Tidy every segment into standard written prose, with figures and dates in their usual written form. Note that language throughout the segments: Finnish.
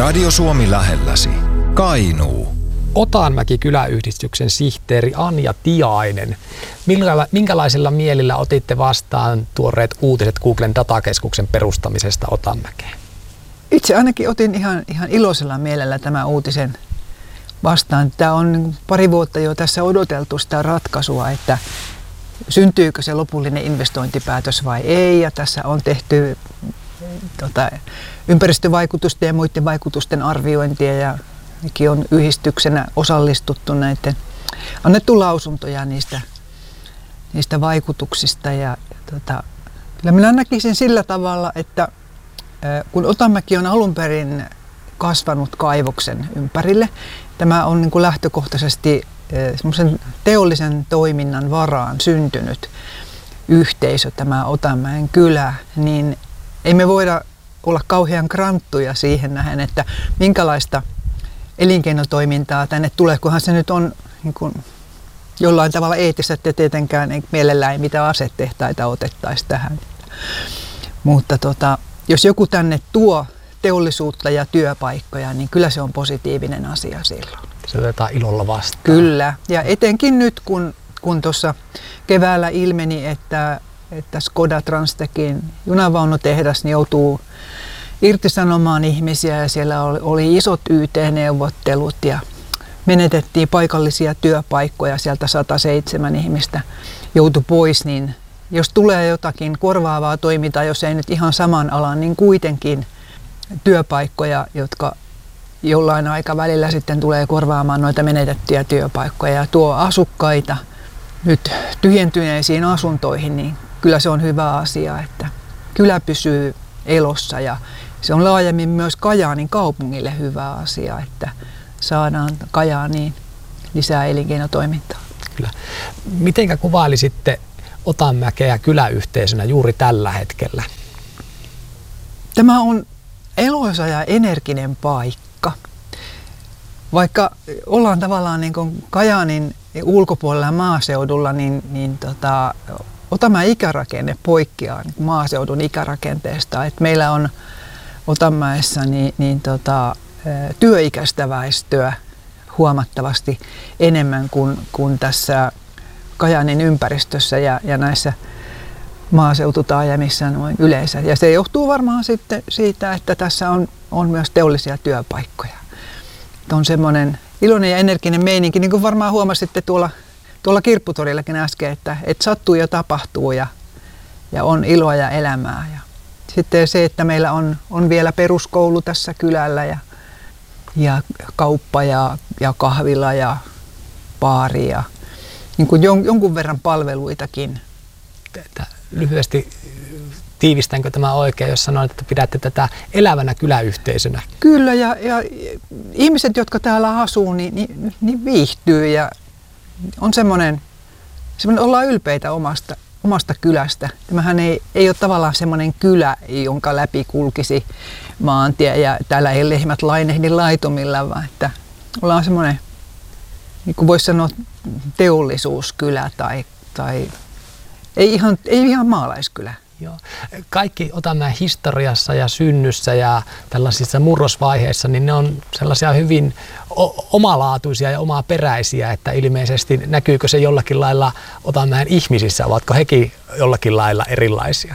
Radio Suomi lähelläsi. Kainuu. Otanmäki kyläyhdistyksen sihteeri Anja Tiainen. Minkälaisilla mielillä otitte vastaan tuoreet uutiset Googlen datakeskuksen perustamisesta Otanmäkeen? Itse ainakin otin ihan iloisella mielellä tämän uutisen vastaan. Tämä on pari vuotta jo tässä odoteltu sitä ratkaisua, että syntyykö se lopullinen investointipäätös vai ei. Ja tässä on tehty ympäristövaikutusten ja muiden vaikutusten arviointia ja mekin on yhdistyksenä osallistuttu näiden, annettu lausuntoja niistä vaikutuksista. Kyllä minä näkisin sillä tavalla, että kun Otanmäki on alun perin kasvanut kaivoksen ympärille, tämä on niin kuin lähtökohtaisesti semmoisen teollisen toiminnan varaan syntynyt yhteisö, tämä Otanmäen kylä, niin ei me voida olla kauhean kranttuja siihen nähden, että minkälaista elinkeinotoimintaa tänne tulee, kunhan se nyt on niin kuin jollain tavalla eettistä, että tietenkään ei mielellään mitään asetehtaita otettaisi tähän. Mutta jos joku tänne tuo teollisuutta ja työpaikkoja, niin kyllä se on positiivinen asia silloin. Se otetaan ilolla vastaan. Kyllä, ja etenkin nyt kun tuossa keväällä ilmeni, että Skoda Transtechin junavaunutehdas niin joutuu irtisanomaan ihmisiä ja siellä oli isot YT-neuvottelut ja menetettiin paikallisia työpaikkoja, sieltä 107 ihmistä joutui pois, niin jos tulee jotakin korvaavaa toimintaa, jos ei nyt ihan saman alan, niin kuitenkin työpaikkoja, jotka jollain aikavälillä sitten tulee korvaamaan noita menetettyjä työpaikkoja ja tuo asukkaita nyt tyhjentyneisiin asuntoihin, niin kyllä se on hyvä asia, että kylä pysyy elossa ja se on laajemmin myös Kajaanin kaupungille hyvä asia, että saadaan Kajaaniin lisää elinkeinotoimintaa. Kyllä. Mitenkä kuvailisitte Otanmäkeä kyläyhteisönä juuri tällä hetkellä? Tämä on eloisa ja energinen paikka. Vaikka ollaan tavallaan niin kuin Kajaanin ulkopuolella ja maaseudulla, niin Otanmäen ikärakenne poikkeaa niin maaseudun ikärakenteesta. Et meillä on Otanmäessä työikäistä väestöä huomattavasti enemmän kuin tässä Kajaanin ympäristössä ja näissä maaseututaajamissa noin yleensä. Ja se johtuu varmaan sitten siitä, että tässä on myös teollisia työpaikkoja. Et on semmoinen iloinen ja energinen meininki, niin kuin varmaan huomasitte tuolla Kirpputorillakin äsken, että sattuu ja tapahtuu ja on iloa ja elämää. Ja sitten se, että meillä on vielä peruskoulu tässä kylällä ja kauppa ja kahvila ja baari ja niin kuin jonkun verran palveluitakin. Lyhyesti tiivistänkö tämä oikein, jos sanoit, että pidätte tätä elävänä kyläyhteisönä? Kyllä, ja ihmiset, jotka täällä asuu, niin viihtyy ja on semmoinen ollaan ylpeitä omasta kylästä. Tämähän ei ole tavallaan semmoinen kylä, jonka läpi kulkisi maantie ja täällä ei lehmät lainehdi laitumilla, vaan että ollaan semmoinen, niin kuin voisi sanoa, teollisuuskylä tai ei ihan maalaiskylä. Joo. Kaikki Otanmäen historiassa ja synnyssä ja tällaisissa murrosvaiheissa, niin ne on sellaisia hyvin omalaatuisia ja omaperäisiä, että ilmeisesti näkyykö se jollakin lailla Otanmäen ihmisissä, ovatko hekin jollakin lailla erilaisia?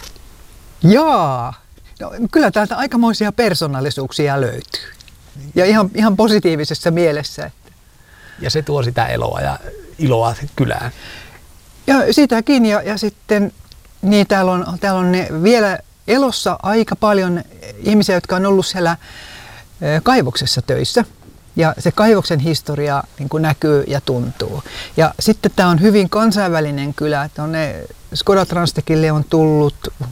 Jaa, no, kyllä täältä aikamoisia persoonallisuuksia löytyy ja ihan positiivisessa mielessä. Ja se tuo sitä eloa ja iloa kylään. Ja sitäkin ja sitten niin täällä on vielä elossa aika paljon ihmisiä, jotka on ollut siellä kaivoksessa töissä. Ja se kaivoksen historia niin kuin näkyy ja tuntuu. Ja sitten tämä on hyvin kansainvälinen kylä. Skoda Transtechille on tullut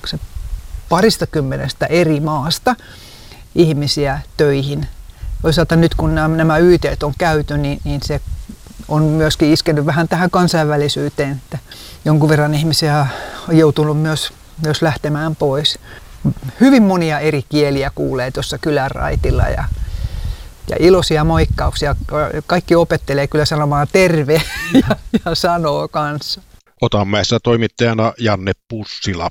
20 eri maasta ihmisiä töihin. Toisaalta nyt kun nämä YT:t on käyty, niin se on myöskin iskenyt vähän tähän kansainvälisyyteen, että jonkun verran ihmisiä on joutunut myös lähtemään pois. Hyvin monia eri kieliä kuulee tuossa kylän raitilla ja iloisia moikkauksia. Kaikki opettelee kyllä sanomaan terve ja sanoo kanssa. Otanmäessä toimittajana Janne Pussila.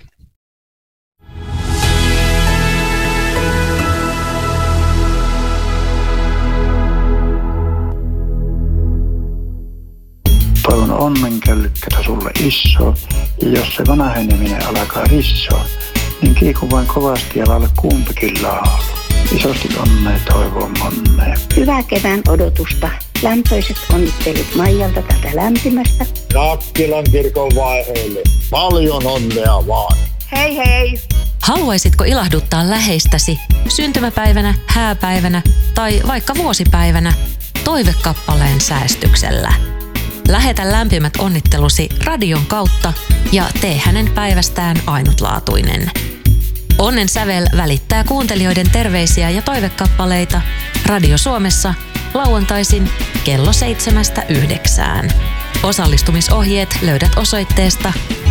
onnenköllykkeitä sulle iso. Ja jos se vanheneminen alkaa rissoa, niin kiiku vain kovasti ja laula kumpikin laulu. Isosti onnea toivon monnea. Hyvää kevään odotusta. Lämpöiset onnittelut Maijalta tätä lämpimästä. Nakkilan kirkon vaiheelle. Paljon onnea vaan. Hei hei! Haluaisitko ilahduttaa läheistäsi syntymäpäivänä, hääpäivänä tai vaikka vuosipäivänä toivekappaleen säästyksellä? Lähetä lämpimät onnittelusi radion kautta ja tee hänen päivästään ainutlaatuinen. Onnen sävel välittää kuuntelijoiden terveisiä ja toivekappaleita Radio Suomessa lauantaisin kello 7–9. Osallistumisohjeet löydät osoitteesta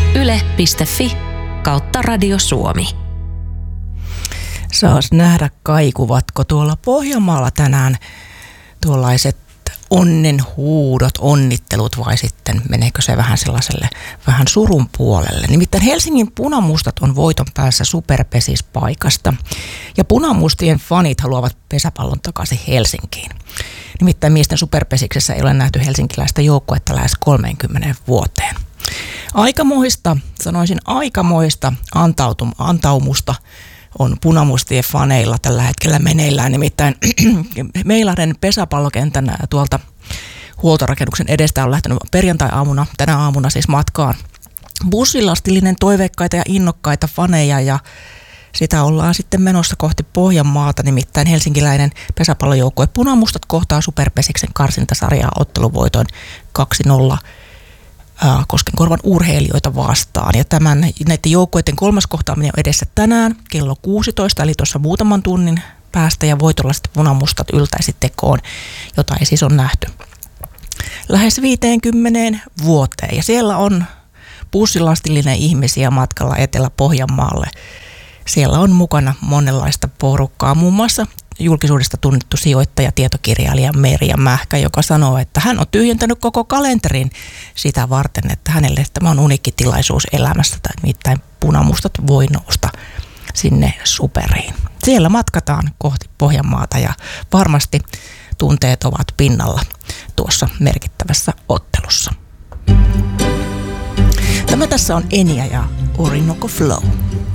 yle.fi/Radio Suomi. Saas nähdä, kaikuvatko tuolla Pohjanmaalla tänään tuollaiset onnenhuudot, onnittelut vai sitten meneekö se vähän sellaiselle vähän surun puolelle. Nimittäin Helsingin punamustat on voiton päässä superpesispaikasta ja punamustien fanit haluavat pesäpallon takaisin Helsinkiin. Nimittäin miesten superpesiksessä ei ole nähty helsinkiläistä joukkuetta lähes 30 vuoteen. Aikamoista, sanoisin aikamoista antaumusta on punamustien faneilla tällä hetkellä meneillään. Nimittäin Meilahden pesäpallokentän tuolta huoltorakennuksen edestä on lähtenyt perjantai-aamuna, tänä aamuna siis matkaan bussilastillinen toiveikkaita ja innokkaita faneja ja sitä ollaan sitten menossa kohti Pohjanmaata. Nimittäin helsinkiläinen pesäpallojoukkue Punamustat kohtaa superpesiksen karsintasarjaa otteluvoitoin 2-0 Koskenkorvan urheilijoita vastaan. Ja näiden joukkueiden kolmas kohtaaminen on edessä tänään kello 16, eli tuossa muutaman tunnin päästä, ja voitolla sitten Punamustat yltäisi tekoon, jota ei siis ole nähty lähes 50 vuoteen. Ja siellä on bussilastillinen ihmisiä matkalla Etelä-Pohjanmaalle. Siellä on mukana monenlaista porukkaa, muun muassa julkisuudesta tunnettu sijoittaja, tietokirjailija Merja Mähkä, joka sanoo, että hän on tyhjentänyt koko kalenterin sitä varten, että hänelle tämä on uniikki tilaisuus elämässä, tai nimittäin Punamustat voi nousta sinne superiin. Siellä matkataan kohti Pohjanmaata ja varmasti tunteet ovat pinnalla tuossa merkittävässä ottelussa. Tämä tässä on Enya ja Orinoco Flow.